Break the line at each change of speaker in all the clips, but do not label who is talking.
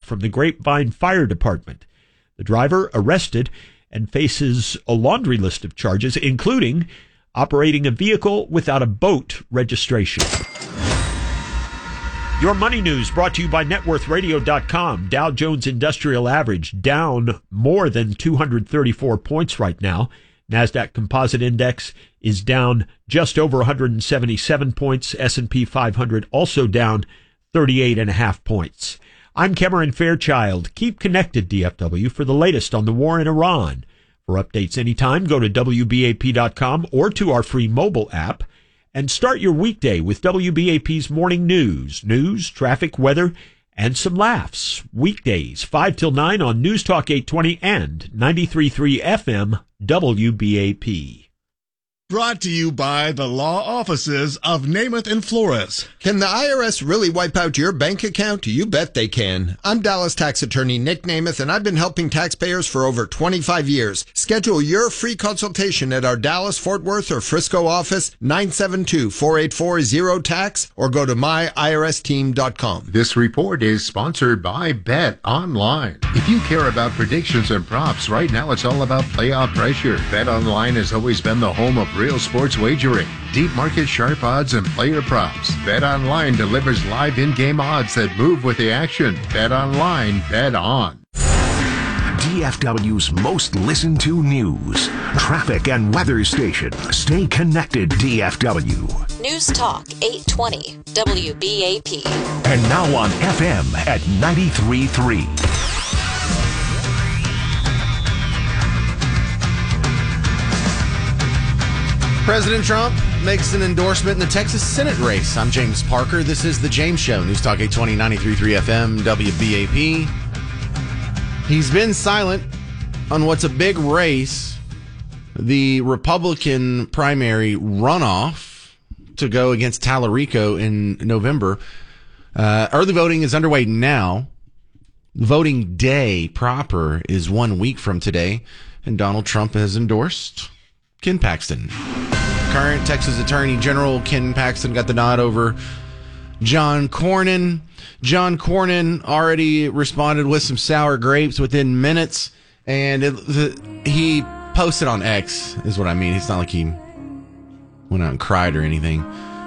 from the Grapevine Fire Department. The driver arrested and faces a laundry list of charges, including operating a vehicle without a boat registration. Your money news brought to you by NetWorthRadio.com. Dow Jones Industrial Average down more than 234 points right now. NASDAQ Composite Index is down just over 177 points. S&P 500 also down 38.5 points. I'm Cameron Fairchild. Keep connected, DFW, for the latest on the war in Iran. For updates anytime, go to WBAP.com or to our free mobile app. And start your weekday with WBAP's morning news. News, traffic, weather, and some laughs. Weekdays, 5 till 9 on News Talk 820 and 93.3 FM WBAP.
Brought to you by the law offices of Namath and Flores.
Can the IRS really wipe out your bank account? You bet they can. I'm Dallas tax attorney Nick Namath, and I've been helping taxpayers for over 25 years. Schedule your free consultation at our Dallas, Fort Worth, or Frisco office, 972-484-0TAX, or go to myirsteam.com.
This report is sponsored by Bet Online. If you care about predictions and props, right now it's all about playoff pressure. Bet Online has always been the home of real sports wagering, deep market sharp odds, and player props. Bet Online delivers live in-game odds that move with the action. Bet Online, bet on.
DFW's most listened to news, traffic, and weather station. Stay connected, DFW.
News Talk 820 WBAP.
And now on FM at 93.3.
President Trump makes an endorsement in the Texas Senate race. I'm James Parker. This is The James Show. News Talk 820, 93.3 FM, WBAP. He's been silent on what's a big race, the Republican primary runoff to go against Tallarico in November. Early voting is underway now. Voting day proper is 1 week from today, and Donald Trump has endorsed Ken Paxton. Current Texas Attorney General Ken Paxton got the nod over John Cornyn. John Cornyn already responded with some sour grapes within minutes, and he posted on X, is what I mean. It's not like he went out and cried or anything.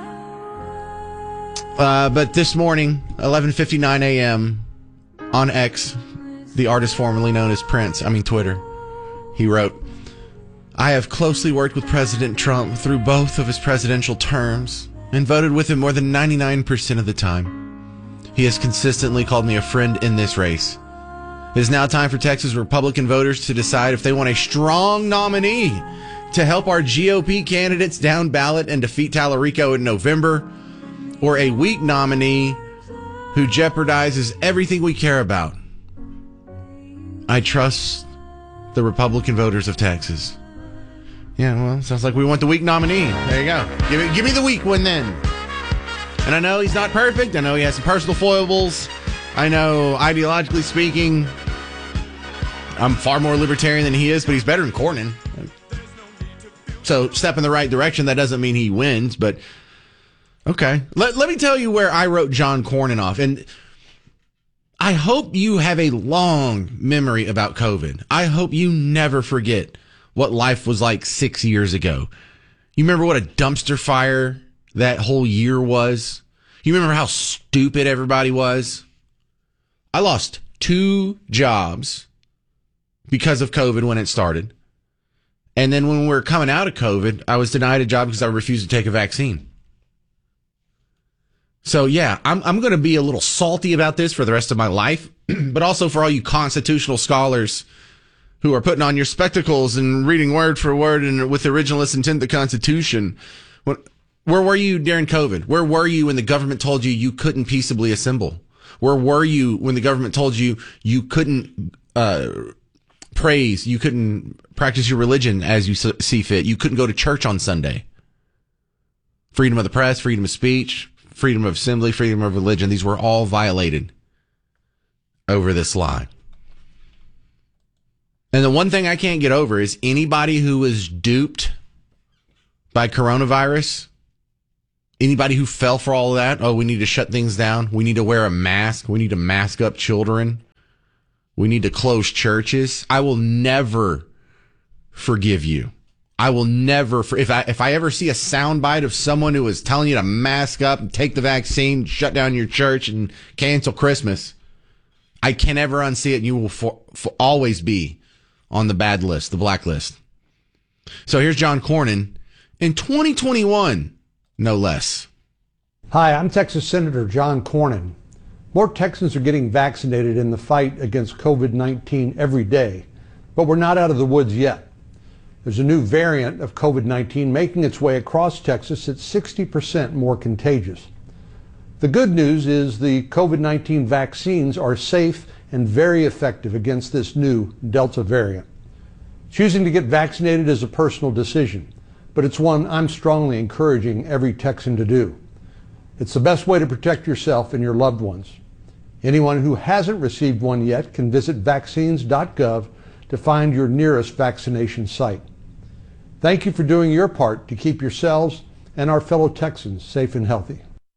But this morning, 11:59 a.m. on X, the artist formerly known as Twitter, he wrote, "I have closely worked with President Trump through both of his presidential terms and voted with him more than 99% of the time. He has consistently called me a friend in this race. It is now time for Texas Republican voters to decide if they want a strong nominee to help our GOP candidates down ballot and defeat Tallarico in November, or a weak nominee who jeopardizes everything we care about. I trust the Republican voters of Texas." Yeah, well, sounds like we want the weak nominee. There you go. Give me the weak one then. And I know he's not perfect. I know he has some personal foibles. I know, ideologically speaking, I'm far more libertarian than he is, but he's better than Cornyn. So, step in the right direction. That doesn't mean he wins, but okay. Let me tell you where I wrote John Cornyn off. And I hope you have a long memory about COVID. I hope you never forget what life was like 6 years ago. You remember what a dumpster fire that whole year was? You remember how stupid everybody was? I lost 2 jobs because of COVID when it started. And then when we were coming out of COVID, I was denied a job because I refused to take a vaccine. So yeah, I'm going to be a little salty about this for the rest of my life, but also for all you constitutional scholars who are putting on your spectacles and reading word for word and with the originalist intent of the Constitution. Where were you during COVID? Where were you when the government told you couldn't peaceably assemble? Where were you when the government told you couldn't praise, you couldn't practice your religion as you see fit, you couldn't go to church on Sunday? Freedom of the press, freedom of speech, freedom of assembly, freedom of religion, these were all violated over this lie. And the one thing I can't get over is anybody who was duped by coronavirus, anybody who fell for all of that, oh, we need to shut things down, we need to wear a mask, we need to mask up children, We need to close churches. I will never forgive you. I will never, if I ever see a soundbite of someone who is telling you to mask up and take the vaccine, shut down your church and cancel Christmas, I can never unsee it, and you will for always be on the bad list, the blacklist. So here's John Cornyn in 2021, no less.
Hi, I'm Texas Senator John Cornyn. More Texans are getting vaccinated in the fight against COVID-19 every day, but we're not out of the woods yet. There's a new variant of COVID-19 making its way across Texas that's 60% more contagious. The good news is the COVID-19 vaccines are safe and very effective against this new Delta variant. Choosing to get vaccinated is a personal decision, but it's one I'm strongly encouraging every Texan to do. It's the best way to protect yourself and your loved ones. Anyone who hasn't received one yet can visit vaccines.gov to find your nearest vaccination site. Thank you for doing your part to keep yourselves and our fellow Texans safe and healthy.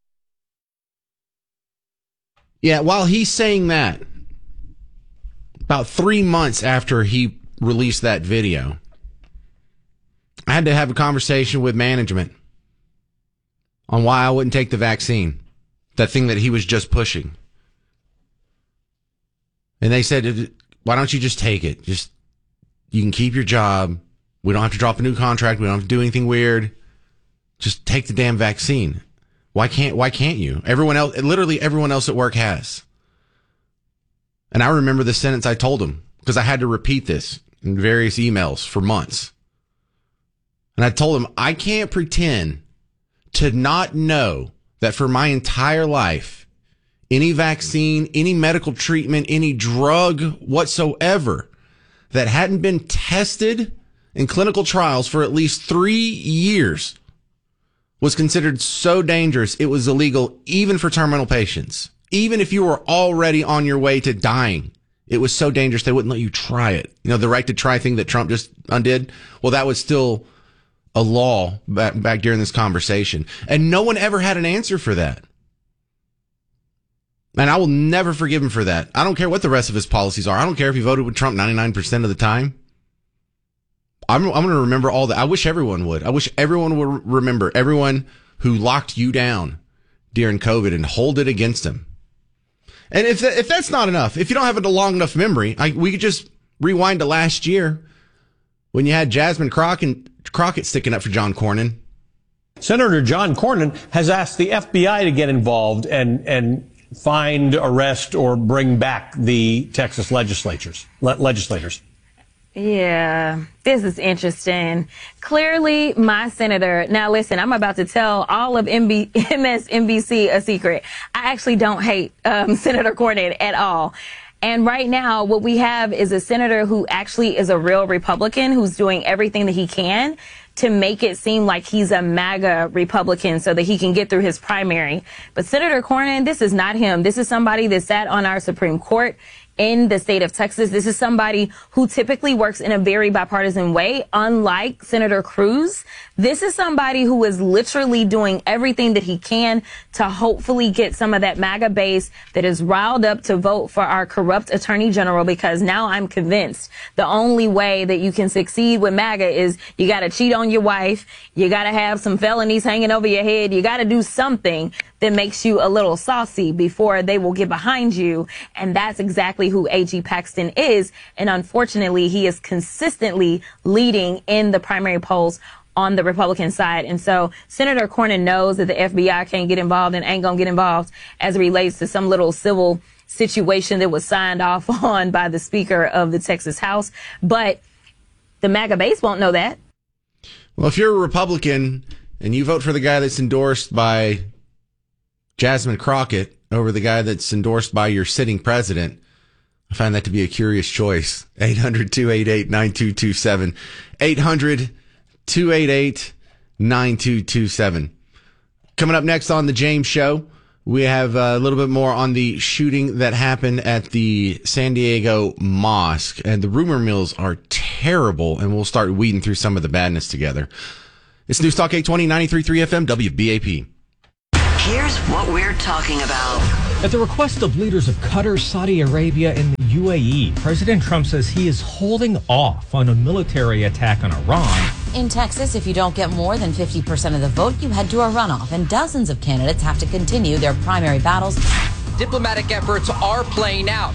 Yeah, while he's saying that, about 3 months after he released that video, I had to have a conversation with management on why I wouldn't take the vaccine, that thing that he was just pushing. And they said, why don't you just take it? You can keep your job. We don't have to drop a new contract. We don't have to do anything weird. Just take the damn vaccine. Why can't you? Literally everyone else at work has. And I remember the sentence I told him, because I had to repeat this in various emails for months. And I told him, I can't pretend to not know that for my entire life, any vaccine, any medical treatment, any drug whatsoever that hadn't been tested in clinical trials for at least 3 years was considered so dangerous it was illegal even for terminal patients. Even if you were already on your way to dying, it was so dangerous they wouldn't let you try it. You know, the right to try thing that Trump just undid? Well, that was still a law back during this conversation. And no one ever had an answer for that. And I will never forgive him for that. I don't care what the rest of his policies are. I don't care if he voted with Trump 99% of the time. I'm going to remember all that. I wish everyone would. I wish everyone would remember everyone who locked you down during COVID and hold it against him. And if that's not enough, if you don't have a long enough memory, we could just rewind to last year when you had Jasmine Crockett sticking up for John Cornyn.
Senator John Cornyn has asked the FBI to get involved and find, arrest, or bring back the Texas legislators.
Yeah, this is interesting. Clearly, my senator, now listen, I'm about to tell all of MSNBC a secret. I actually don't hate Senator Cornyn at all. And right now, what we have is a senator who actually is a real Republican who's doing everything that he can to make it seem like he's a MAGA Republican so that he can get through his primary. But Senator Cornyn, this is not him. This is somebody that sat on our Supreme Court in the state of Texas. This is somebody who typically works in a very bipartisan way, unlike Senator Cruz. This is somebody who is literally doing everything that he can to hopefully get some of that MAGA base that is riled up to vote for our corrupt attorney general, because now I'm convinced the only way that you can succeed with MAGA is you got to cheat on your wife. You got to have some felonies hanging over your head. You got to do something that makes you a little saucy before they will get behind you. And that's exactly who A.G. Paxton is. And unfortunately, he is consistently leading in the primary polls on the Republican side. And so Senator Cornyn knows that the FBI can't get involved and ain't gonna get involved as it relates to some little civil situation that was signed off on by the Speaker of the Texas House. But the MAGA base won't know that.
Well, if you're a Republican and you vote for the guy that's endorsed by Jasmine Crockett over the guy that's endorsed by your sitting president, I find that to be a curious choice. 800-288-9227. 800-288-9227. Coming up next on The James Show, we have a little bit more on the shooting that happened at the San Diego Mosque. And the rumor mills are terrible, and we'll start weeding through some of the badness together. It's News Talk 820, 93.3 FM, WBAP.
Here's what we're talking about.
At the request of leaders of Qatar, Saudi Arabia, and the
UAE. President Trump says he is holding off on a military attack on Iran.
In Texas, if you don't get more than 50% of the vote, you head to a runoff, and dozens of candidates have to continue their primary battles.
Diplomatic efforts are playing out.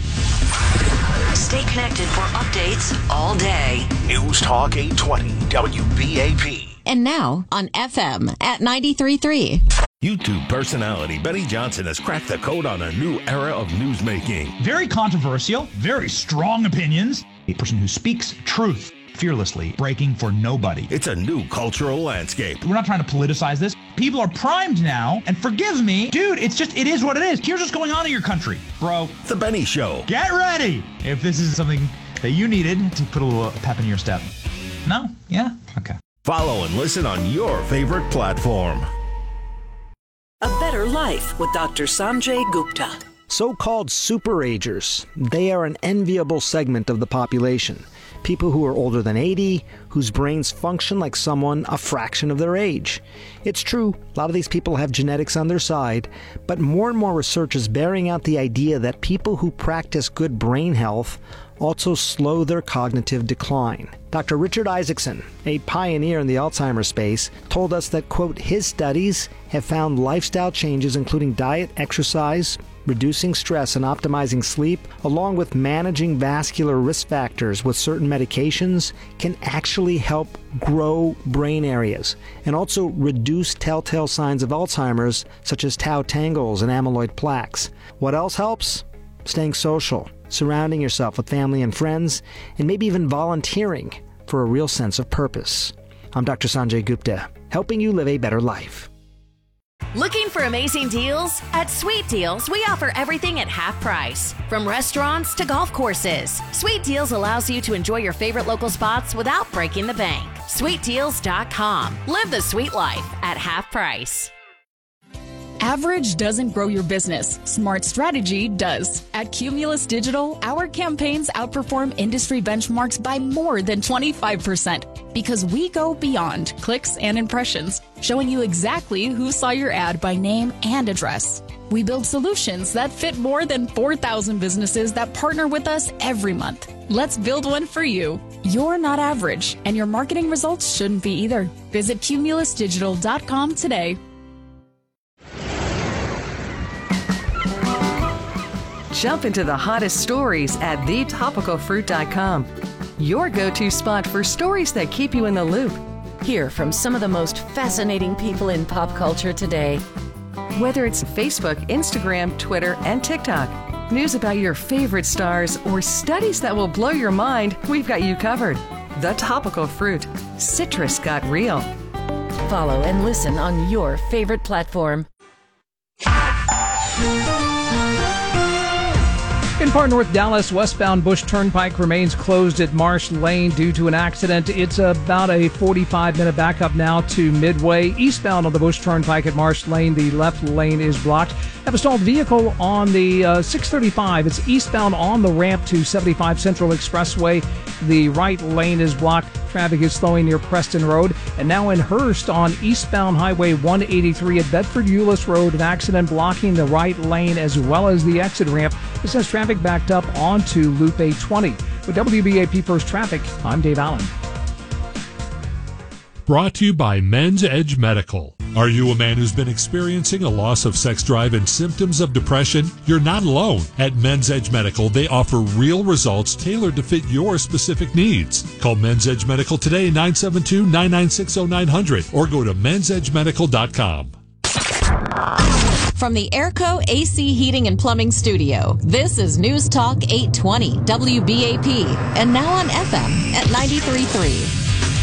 Stay connected for updates all day.
News Talk 820 WBAP.
And now on FM at 93.3.
YouTube personality Benny Johnson has cracked the code on a new era of newsmaking.
Very controversial, very strong opinions. A person who speaks truth fearlessly, breaking for nobody.
It's a new cultural landscape.
We're not trying to politicize this. People are primed now, and forgive me, dude, it is what it is. Here's what's going on in your country, bro.
The Benny Show.
Get ready if this is something that you needed to put a little pep in your step. No? Yeah? Okay.
Follow and listen on your favorite platform.
A Better Life with Dr. Sanjay Gupta.
So-called superagers. They are an enviable segment of the population. People who are older than 80, whose brains function like someone a fraction of their age. It's true, a lot of these people have genetics on their side, but more and more research is bearing out the idea that people who practice good brain health also slow their cognitive decline. Dr. Richard Isaacson, a pioneer in the Alzheimer's space, told us that, quote, his studies have found lifestyle changes including diet, exercise, reducing stress and optimizing sleep, along with managing vascular risk factors with certain medications, can actually help grow brain areas and also reduce telltale signs of Alzheimer's, such as tau tangles and amyloid plaques. What else helps? Staying social, surrounding yourself with family and friends, and maybe even volunteering for a real sense of purpose. I'm Dr. Sanjay Gupta, helping you live a better life.
Looking for amazing deals? At Sweet Deals, we offer everything at half price. From restaurants to golf courses, Sweet Deals allows you to enjoy your favorite local spots without breaking the bank. SweetDeals.com. Live the sweet life at half price.
Average doesn't grow your business. Smart strategy does. At Cumulus Digital, our campaigns outperform industry benchmarks by more than 25% because we go beyond clicks and impressions, showing you exactly who saw your ad by name and address. We build solutions that fit more than 4,000 businesses that partner with us every month. Let's build one for you. You're not average, and your marketing results shouldn't be either. Visit cumulusdigital.com today.
Jump into the hottest stories at thetopicalfruit.com. Your go-to spot for stories that keep you in the loop.
Hear from some of the most fascinating people in pop culture today.
Whether it's Facebook, Instagram, Twitter, and TikTok, news about your favorite stars, or studies that will blow your mind, we've got you covered. The Topical Fruit. Citrus got real.
Follow and listen on your favorite platform.
In far north Dallas, westbound Bush Turnpike remains closed at Marsh Lane due to an accident. It's about a 45-minute backup now to Midway. Eastbound on the Bush Turnpike at Marsh Lane, the left lane is blocked. Have a stalled vehicle on the 635. It's eastbound on the ramp to 75 Central Expressway. The right lane is blocked. Traffic is slowing near Preston Road. And now in Hurst on eastbound Highway 183 at Bedford-Euless Road, an accident blocking the right lane as well as the exit ramp. This has traffic backed up onto Loop 820. With WBAP First Traffic, I'm Dave Allen.
Brought to you by Men's Edge Medical. Are you a man who's been experiencing a loss of sex drive and symptoms of depression? You're not alone. At Men's Edge Medical, they offer real results tailored to fit your specific needs. Call Men's Edge Medical today, 972-996-0900, or go to mensedgemedical.com.
From the Airco AC Heating and Plumbing Studio, this is News Talk 820 WBAP, and now on FM at 93.3.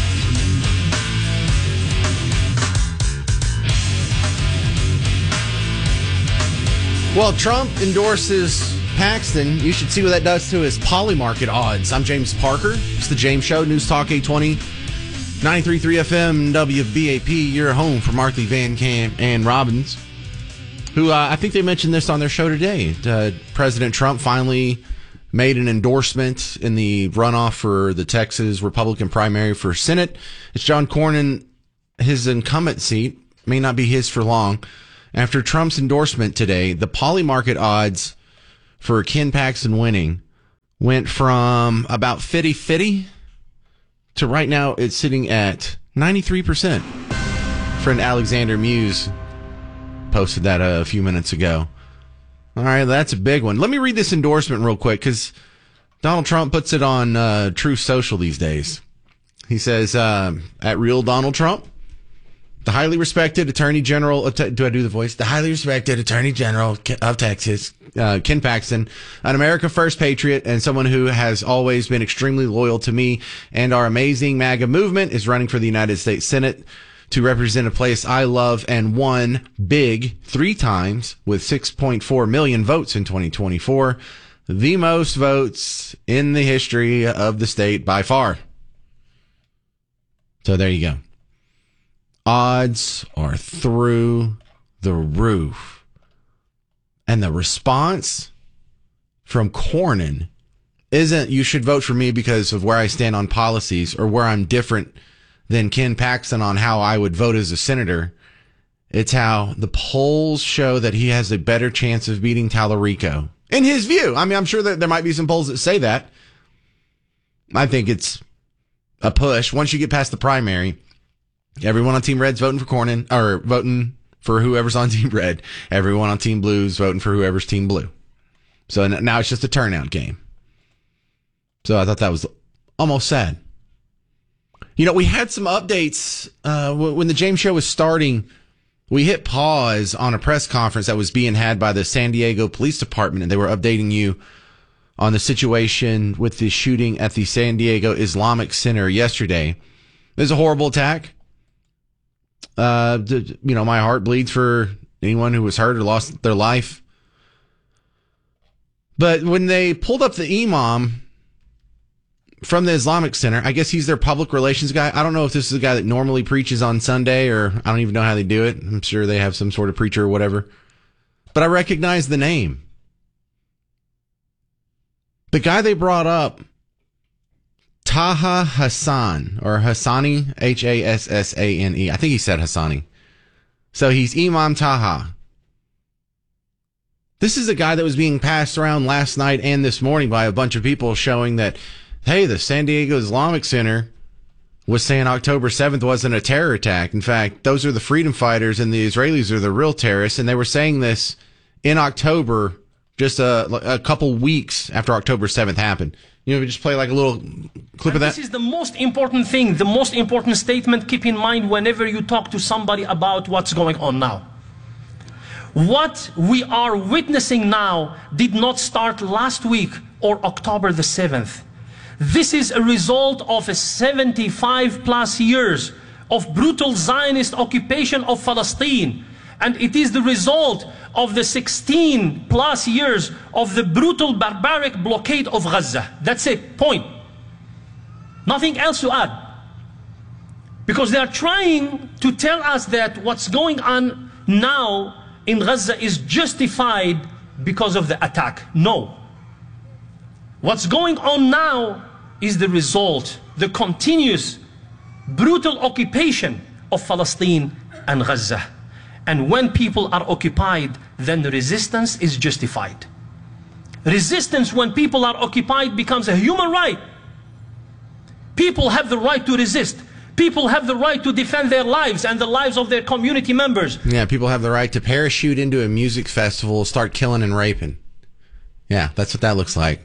Well, Trump endorses Paxton. You should see what that does to his Polymarket odds. I'm James Parker. It's the James Show, News Talk 820, 93.3 FM, WBAP. Your home for Martha Van Camp and Robbins, who I think they mentioned this on their show today. President Trump finally made an endorsement in the runoff for the Texas Republican primary for Senate. It's John Cornyn. His incumbent seat may not be his for long. After Trump's endorsement today, the Polymarket odds for Ken Paxton winning went from about 50-50 to right now it's sitting at 93%. Friend Alexander Muse posted that a few minutes ago. All right, that's a big one. Let me read this endorsement real quick because Donald Trump puts it on Truth Social these days. He says, at Real Donald Trump, the highly respected Attorney General, do I do the voice? The highly respected Attorney General of Texas, Ken Paxton, an America First patriot and someone who has always been extremely loyal to me and our amazing MAGA movement, is running for the United States Senate to represent a place I love and won big 3 times with 6.4 million votes in 2024. The most votes in the history of the state by far. So there you go. Odds are through the roof. And the response from Cornyn isn't you should vote for me because of where I stand on policies or where I'm different than Ken Paxton on how I would vote as a senator. It's how the polls show that he has a better chance of beating Tallarico. In his view. I mean, I'm sure that there might be some polls that say that. I think it's a push. Once you get past the primary, everyone on Team Red's voting for Cornyn, or voting for whoever's on Team Red. Everyone on Team Blue's voting for whoever's Team Blue. So now it's just a turnout game. So I thought that was almost sad. You know, we had some updates when the James Show was starting. We hit pause on a press conference that was being had by the San Diego Police Department, and they were updating you on the situation with the shooting at the San Diego Islamic Center yesterday. It was a horrible attack. You know, my heart bleeds for anyone who was hurt or lost their life. But when they pulled up the imam from the Islamic Center, I guess he's their public relations guy. I don't know if this is a guy that normally preaches on Sunday, or I don't even know how they do it. I'm sure they have some sort of preacher or whatever. But I recognize the name. The guy they brought up, Taha Hassan, or Hassani, Hassane. I think he said Hassani. So he's Imam Taha. This is a guy that was being passed around last night and this morning by a bunch of people showing that, hey, the San Diego Islamic Center was saying October 7th wasn't a terror attack. In fact, those are the freedom fighters and the Israelis are the real terrorists. And they were saying this in October, just a couple weeks after October 7th happened. You know, we just play like a little clip of that.
This is the most important thing, the most important statement. Keep in mind whenever you talk to somebody about what's going on now. What we are witnessing now did not start last week or October the 7th. This is a result of 75 plus years of brutal Zionist occupation of Palestine. And it is the result of the 16 plus years of the brutal barbaric blockade of Gaza. That's it, point. Nothing else to add. Because they are trying to tell us that what's going on now in Gaza is justified because of the attack. No. What's going on now is the result, the continuous brutal occupation of Palestine and Gaza. And when people are occupied, then the resistance is justified. Resistance when people are occupied becomes a human right. People have the right to resist. People have the right to defend their lives and the lives of their community members.
Yeah, people have the right to parachute into a music festival, start killing and raping. Yeah, that's what that looks like.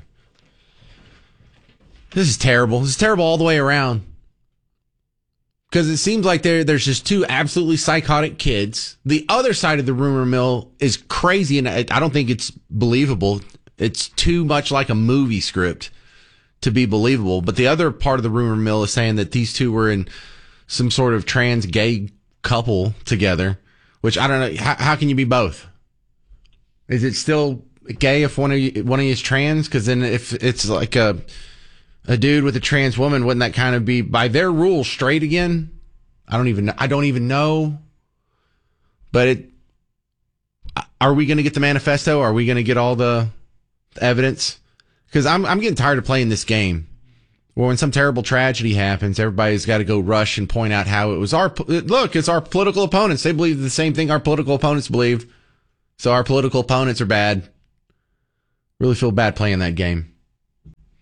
This is terrible. This is terrible all the way around. Because it seems like there's just two absolutely psychotic kids. The other side of the rumor mill is crazy, and I don't think it's believable. It's too much like a movie script to be believable. But the other part of the rumor mill is saying that these two were in some sort of trans gay couple together, which I don't know. How can you be both? Is it still gay if one of you is trans? Because then if it's like a dude with a trans woman, wouldn't that kind of be, by their rules, straight again? I don't even know. But are we going to get the manifesto? Are we going to get all the evidence? Because I'm getting tired of playing this game. Well, when some terrible tragedy happens, everybody's got to go rush and point out how it was it's our political opponents. They believe the same thing our political opponents believe. So our political opponents are bad. Really feel bad playing that game.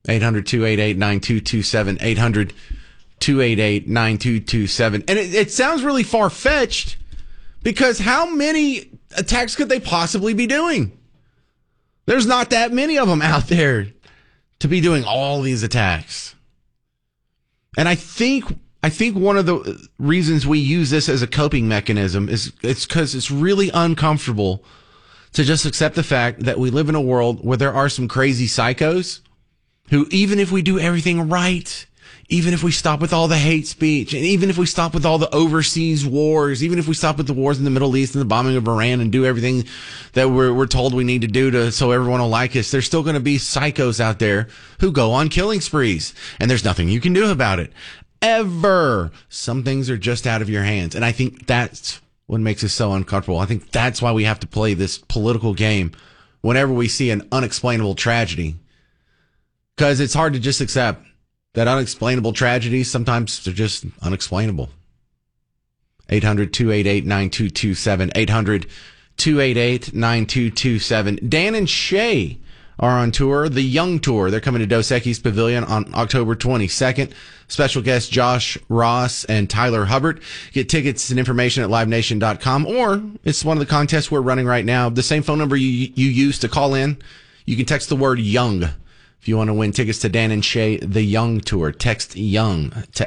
800-288-9227. 800-288-9227. And it sounds really far-fetched because how many attacks could they possibly be doing? There's not that many of them out there to be doing all these attacks. And I think one of the reasons we use this as a coping mechanism is it's because it's really uncomfortable to just accept the fact that we live in a world where there are some crazy psychos who, even if we do everything right, even if we stop with all the hate speech, and even if we stop with all the overseas wars, even if we stop with the wars in the Middle East and the bombing of Iran and do everything that we're told we need to do so everyone will like us, there's still going to be psychos out there who go on killing sprees. And there's nothing you can do about it. Ever. Some things are just out of your hands. And I think that's what makes us so uncomfortable. I think that's why we have to play this political game whenever we see an unexplainable tragedy. Because it's hard to just accept that unexplainable tragedies, sometimes they're just unexplainable. 800-288-9227. 800-288-9227. Dan and Shay are on tour, the Young Tour. They're coming to Dos Equis Pavilion on October 22nd. Special guests Josh Ross and Tyler Hubbard. Get tickets and information at livenation.com, or it's one of the contests we're running right now. The same phone number you use to call in, you can text the word YOUNG. If you want to win tickets to Dan and Shay, the Young Tour, text YOUNG to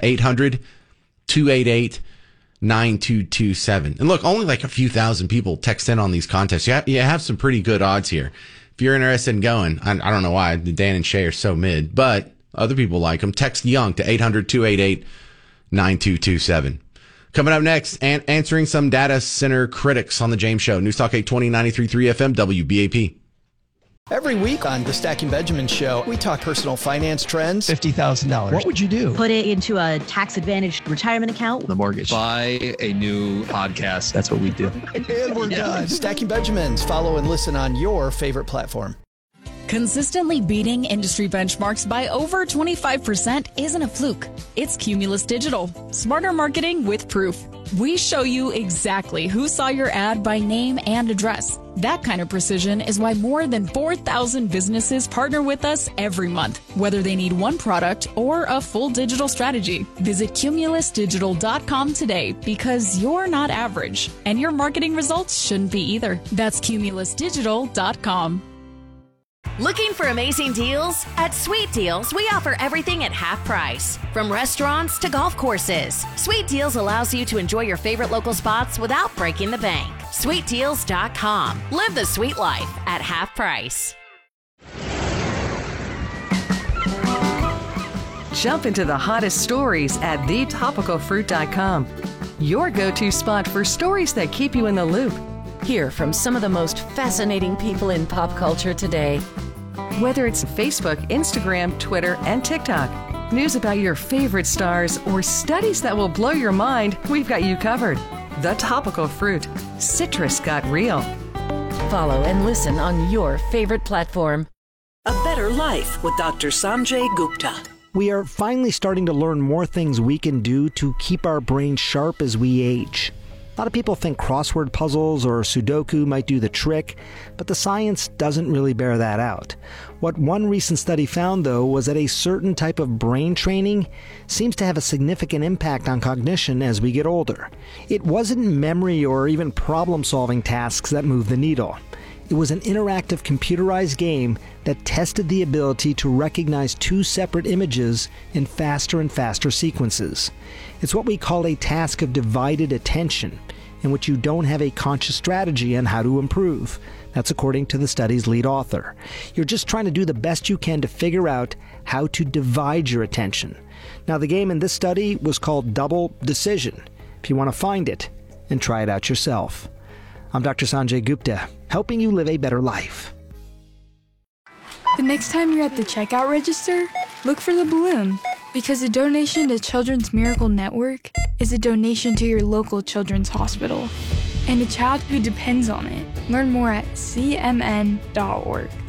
800-288-9227. And look, only like a few thousand people text in on these contests. You have some pretty good odds here. If you're interested in going, I don't know why Dan and Shay are so mid, but other people like them. Text YOUNG to 800-288-9227. Coming up next, answering some data center critics on the James Show. News Talk 820, 93.3 FM, WBAP.
Every week on the Stacking Benjamin Show, we talk personal finance trends.
$50,000.
What would you do?
Put it into a tax-advantaged retirement account.
The mortgage.
Buy a new podcast. That's what we do.
And we're done. Stacking Benjamins. Follow and listen on your favorite platform.
Consistently beating industry benchmarks by over 25% isn't a fluke. It's Cumulus Digital. Smarter marketing with proof. We show you exactly who saw your ad by name and address. That kind of precision is why more than 4,000 businesses partner with us every month, whether they need one product or a full digital strategy. Visit cumulusdigital.com today because you're not average, and your marketing results shouldn't be either. That's cumulusdigital.com.
Looking for amazing deals? At Sweet Deals, we offer everything at half price. From restaurants to golf courses, Sweet Deals allows you to enjoy your favorite local spots without breaking the bank. SweetDeals.com. Live the sweet life at half price.
Jump into the hottest stories at thetopicalfruit.com. Your go-to spot for stories that keep you in the loop.
Hear from some of the most fascinating people in pop culture today.
Whether it's Facebook, Instagram, Twitter, and TikTok, news about your favorite stars, or studies that will blow your mind, we've got you covered. The Topical Fruit. Citrus got real.
Follow and listen on your favorite platform. A Better Life with Dr. Sanjay Gupta.
We are finally starting to learn more things we can do to keep our brains sharp as we age. A lot of people think crossword puzzles or Sudoku might do the trick, but the science doesn't really bear that out. What one recent study found, though, was that a certain type of brain training seems to have a significant impact on cognition as we get older. It wasn't memory or even problem-solving tasks that moved the needle. It was an interactive computerized game that tested the ability to recognize two separate images in faster and faster sequences. It's what we call a task of divided attention, in which you don't have a conscious strategy on how to improve. That's according to the study's lead author. You're just trying to do the best you can to figure out how to divide your attention. Now, the game in this study was called Double Decision. If you want to find it and try it out yourself. I'm Dr. Sanjay Gupta, helping you live a better life.
The next time you're at the checkout register, look for the balloon, because a donation to Children's Miracle Network is a donation to your local children's hospital and a child who depends on it. Learn more at cmn.org.